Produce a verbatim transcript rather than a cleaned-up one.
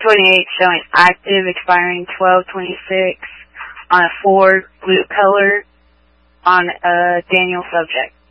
twenty-eight showing active, expiring twelve twenty-six on a Ford blue color on a Daniel subject.